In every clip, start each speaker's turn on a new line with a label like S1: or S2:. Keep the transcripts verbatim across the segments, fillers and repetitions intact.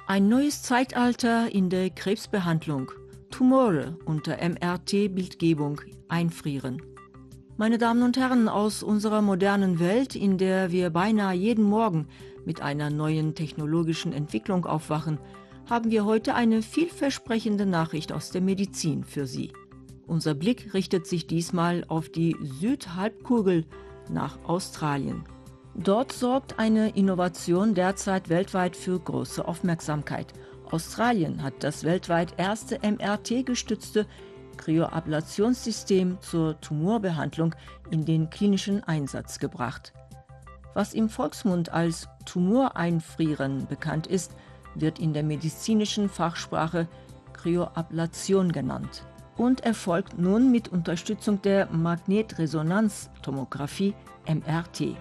S1: Ein neues Zeitalter in der Krebsbehandlung. Tumore unter M R T-Bildgebung einfrieren. Meine Damen und Herren, aus unserer modernen Welt, in der wir beinahe jeden Morgen mit einer neuen technologischen Entwicklung aufwachen, haben wir heute eine vielversprechende Nachricht aus der Medizin für Sie. Unser Blick richtet sich diesmal auf die Südhalbkugel nach Australien. Dort sorgt eine Innovation derzeit weltweit für große Aufmerksamkeit. Australien hat das weltweit erste M R T-gestützte Kryoablationssystem zur Tumorbehandlung in den klinischen Einsatz gebracht. Was im Volksmund als Tumoreinfrieren bekannt ist, wird in der medizinischen Fachsprache Kryoablation genannt und erfolgt nun mit Unterstützung der Magnetresonanztomographie M R T.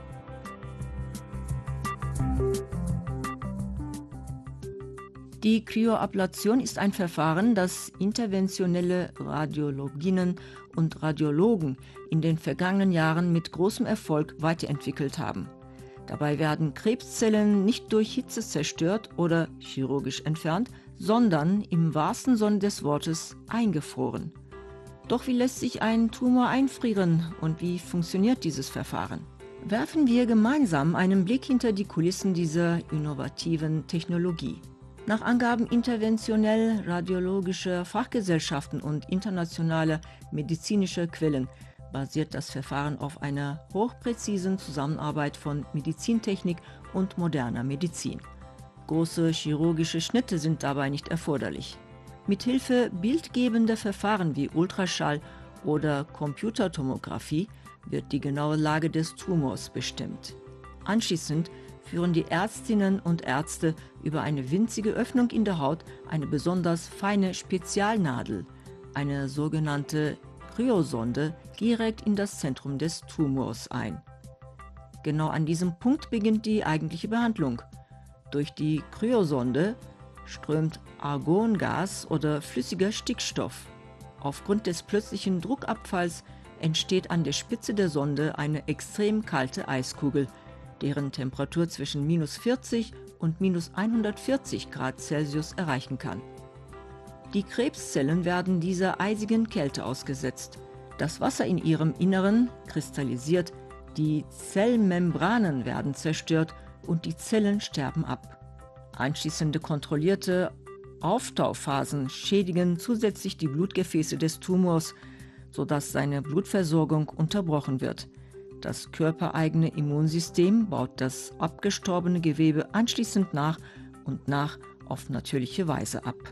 S1: Die Kryoablation ist ein Verfahren, das interventionelle Radiologinnen und Radiologen in den vergangenen Jahren mit großem Erfolg weiterentwickelt haben. Dabei werden Krebszellen nicht durch Hitze zerstört oder chirurgisch entfernt, sondern im wahrsten Sinne des Wortes eingefroren. Doch wie lässt sich ein Tumor einfrieren und wie funktioniert dieses Verfahren? Werfen wir gemeinsam einen Blick hinter die Kulissen dieser innovativen Technologie. Nach Angaben interventionell radiologischer Fachgesellschaften und internationaler medizinischer Quellen basiert das Verfahren auf einer hochpräzisen Zusammenarbeit von Medizintechnik und moderner Medizin. Große chirurgische Schnitte sind dabei nicht erforderlich. Mithilfe bildgebender Verfahren wie Ultraschall oder Computertomographie wird die genaue Lage des Tumors bestimmt. Anschließend führen die Ärztinnen und Ärzte über eine winzige Öffnung in der Haut eine besonders feine Spezialnadel, eine sogenannte Kryosonde, direkt in das Zentrum des Tumors ein. Genau an diesem Punkt beginnt die eigentliche Behandlung. Durch die Kryosonde strömt Argongas oder flüssiger Stickstoff. Aufgrund des plötzlichen Druckabfalls entsteht an der Spitze der Sonde eine extrem kalte Eiskugel, deren Temperatur zwischen minus vierzig und minus hundertvierzig Grad Celsius erreichen kann. Die Krebszellen werden dieser eisigen Kälte ausgesetzt. Das Wasser in ihrem Inneren kristallisiert, die Zellmembranen werden zerstört und die Zellen sterben ab. Anschließende kontrollierte Auftauphasen schädigen zusätzlich die Blutgefäße des Tumors, sodass seine Blutversorgung unterbrochen wird. Das körpereigene Immunsystem baut das abgestorbene Gewebe anschließend nach und nach auf natürliche Weise ab.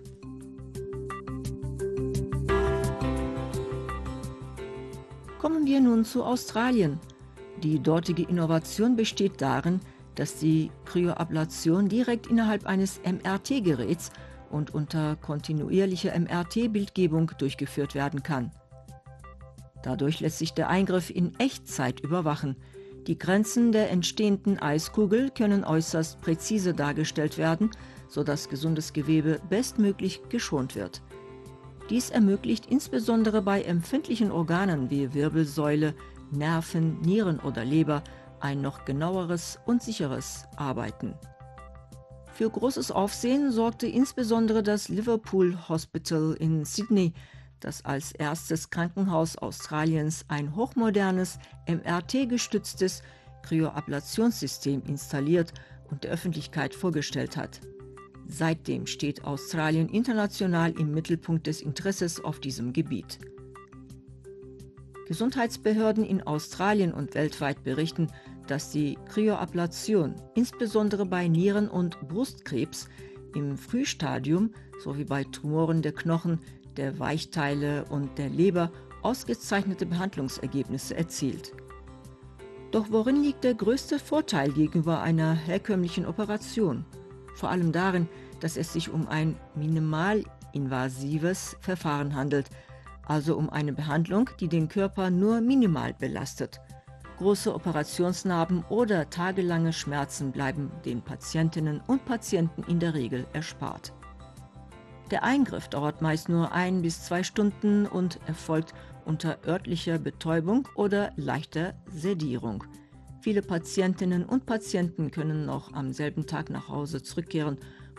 S1: Kommen wir nun zu Australien. Die dortige Innovation besteht darin, dass die Kryoablation direkt innerhalb eines M R T-Geräts und unter kontinuierlicher M R T-Bildgebung durchgeführt werden kann. Dadurch lässt sich der Eingriff in Echtzeit überwachen. Die Grenzen der entstehenden Eiskugel können äußerst präzise dargestellt werden, sodass gesundes Gewebe bestmöglich geschont wird. Dies ermöglicht insbesondere bei empfindlichen Organen wie Wirbelsäule, Nerven, Nieren oder Leber ein noch genaueres und sicheres Arbeiten. Für großes Aufsehen sorgte insbesondere das Liverpool Hospital in Sydney, das als erstes Krankenhaus Australiens ein hochmodernes M R T-gestütztes Kryoablationssystem installiert und der Öffentlichkeit vorgestellt hat. Seitdem steht Australien international im Mittelpunkt des Interesses auf diesem Gebiet. Gesundheitsbehörden in Australien und weltweit berichten, dass die Kryoablation insbesondere bei Nieren- und Brustkrebs im Frühstadium sowie bei Tumoren der Knochen, der Weichteile und der Leber ausgezeichnete Behandlungsergebnisse erzielt. Doch worin liegt der größte Vorteil gegenüber einer herkömmlichen Operation? Vor allem darin, dass es sich um ein minimalinvasives Verfahren handelt, also um eine Behandlung, die den Körper nur minimal belastet. Große Operationsnarben oder tagelange Schmerzen bleiben den Patientinnen und Patienten in der Regel erspart. Der Eingriff dauert meist nur ein bis zwei Stunden und erfolgt unter örtlicher Betäubung oder leichter Sedierung. Viele Patientinnen und Patienten können noch am selben Tag nach Hause zurückkehren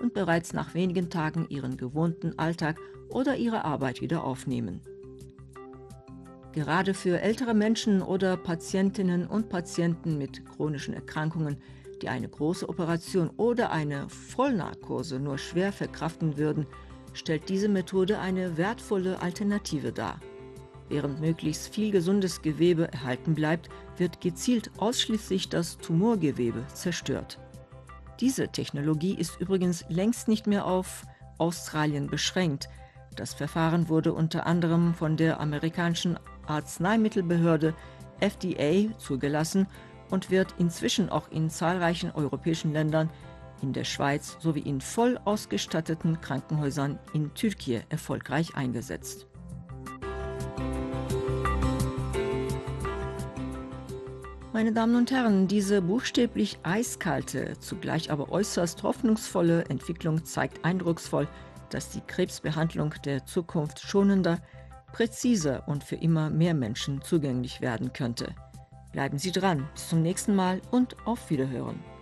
S1: und bereits nach wenigen Tagen ihren gewohnten Alltag oder ihre Arbeit wieder aufnehmen. Gerade für ältere Menschen oder Patientinnen und Patienten mit chronischen Erkrankungen, die eine große Operation oder eine Vollnarkose nur schwer verkraften würden, stellt diese Methode eine wertvolle Alternative dar. Während möglichst viel gesundes Gewebe erhalten bleibt, wird gezielt ausschließlich das Tumorgewebe zerstört. Diese Technologie ist übrigens längst nicht mehr auf Australien beschränkt. Das Verfahren wurde unter anderem von der amerikanischen Arzneimittelbehörde F D A zugelassen und wird inzwischen auch in zahlreichen europäischen Ländern, in der Schweiz sowie in voll ausgestatteten Krankenhäusern in Türkei erfolgreich eingesetzt. Meine Damen und Herren, diese buchstäblich eiskalte, zugleich aber äußerst hoffnungsvolle Entwicklung zeigt eindrucksvoll, dass die Krebsbehandlung der Zukunft schonender, präziser und für immer mehr Menschen zugänglich werden könnte. Bleiben Sie dran, bis zum nächsten Mal und auf Wiederhören.